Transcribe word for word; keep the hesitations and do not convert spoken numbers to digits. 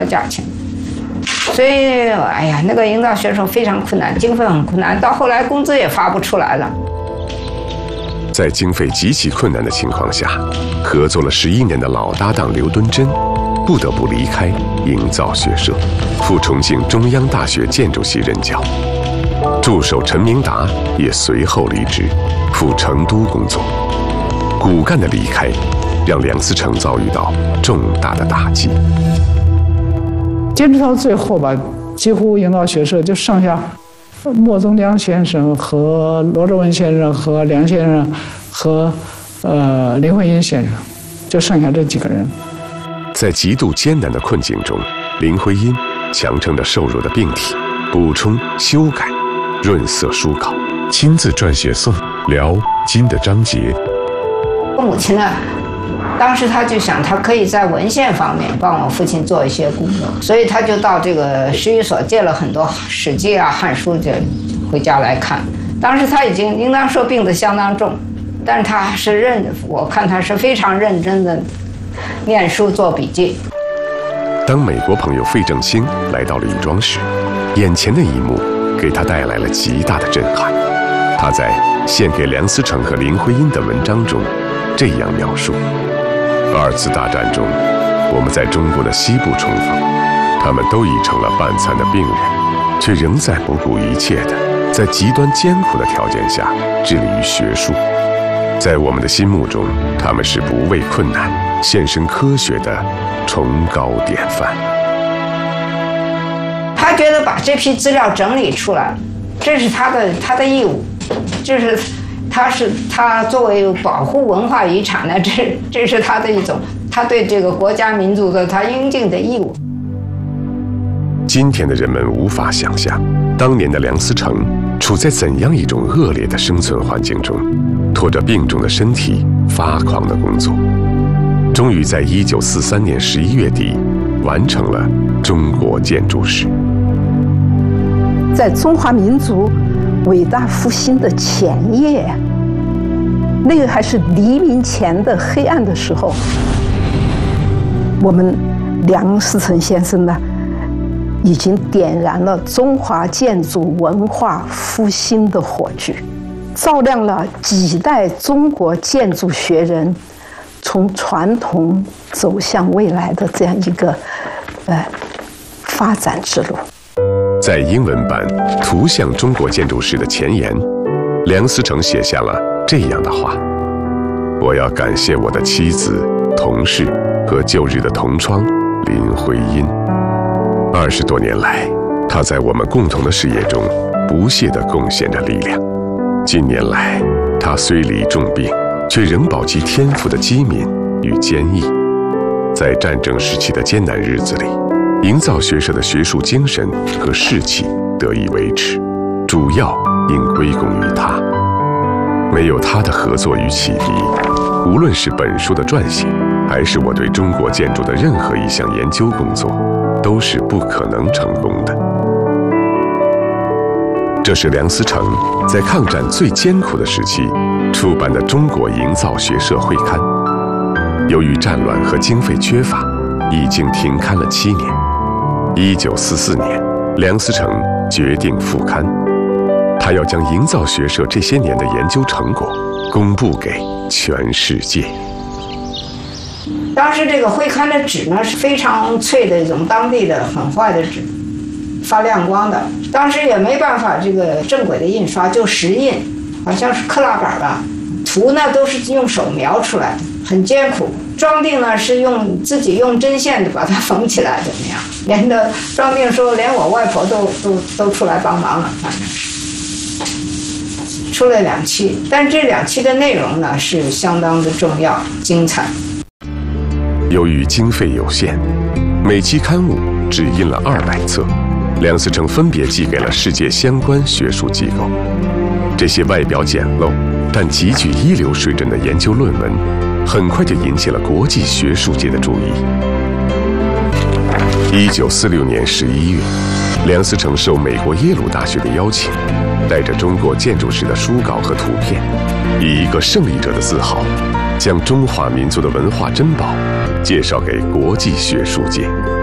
价钱。所以，哎呀，那个营造学社非常困难，经费很困难，到后来工资也发不出来了。 在经费极其困难的情况下，合作了十一年的老搭档刘敦桢不得不离开营造学社，赴重庆中央大学建筑系任教。助手陈明达也随后离职，赴成都工作。骨干的离开，让梁思成遭遇到重大的打击。 坚持到最后吧，几乎营造学社就剩下莫宗良先生和罗志文先生和梁先生和呃林徽因先生，就剩下这几个人。 在极度艰难的困境中，林徽因强撑着瘦弱的病体，补充、修改、润色书稿，亲自撰写宋、辽、金的章节。 我母亲呢，当时他就想，他可以在文献方面帮我父亲做一些工作，所以他就到这个史语所借了很多《史记》啊、《汉书》，就回家来看。当时他已经应当说病得相当重，但是他还是认，我看他是非常认真的念书做笔记。 当美国朋友费正清来到李庄时，眼前的一幕给他带来了极大的震撼。他在献给梁思成和林徽因的文章中这样描述：二次大战中，我们在中国的西部冲锋，他们都已成了半残的病人，却仍在不顾一切的在极端艰苦的条件下致力于学术。在我们的心目中，他们是不畏困难、献身科学的崇高典范。 他觉得把这批资料整理出来，这是他的他的义务，这是他是他作为保护文化遗产呢，这这是他的一种他对这个国家民族的他应尽的义务。 今天的人们无法想象，当年的梁思成处在怎样一种恶劣的生存环境中，拖着病重的身体发狂的工作，终于在一九四三年十一月底完成了中国建筑史。 在中华民族伟大复兴的前夜，那个还是黎明前的黑暗的时候，我们梁思成先生呢，已经点燃了中华建筑文化复兴的火炬，照亮了几代中国建筑学人从传统走向未来的这样一个呃发展之路。 在英文版《图像中国建筑史》的前言，梁思成写下了这样的话：我要感谢我的妻子、同事和旧日的同窗林徽因。二十多年来，她在我们共同的事业中不懈地贡献着力量。近年来，她虽离重病，却仍保其天赋的机敏与坚毅。在战争时期的艰难日子里，营造学社的学术精神和士气得以维持，主要应归功于他。没有他的合作与启迪，无论是本书的撰写，还是我对中国建筑的任何一项研究工作，都是不可能成功的。这是梁思成在抗战最艰苦的时期出版的《中国营造学社会刊》，由于战乱和经费缺乏，已经停刊了七年。一九四四年，梁思成决定复刊，他要将营造学社这些年的研究成果公布给全世界。 当时这个会刊的纸呢是非常脆的一种当地的很坏的纸，发亮光的。当时也没办法这个正轨的印刷，就石印，好像是克拉板吧。图呢都是用手描出来的，很艰苦。装订呢是用自己用针线把它缝起来的那样，连的装订时候连我外婆都都都出来帮忙了，反正是出了两期，但这两期的内容呢是相当的重要精彩。 由于经费有限，每期刊物只印了二百册，梁思成分别寄给了世界相关学术机构。这些外表简陋但极具一流水准的研究论文，很快就引起了国际学术界的注意。一九四六年十一月，梁思成受美国耶鲁大学的邀请，带着中国建筑史的书稿和图片，以一个胜利者的自豪，将中华民族的文化珍宝介绍给国际学术界。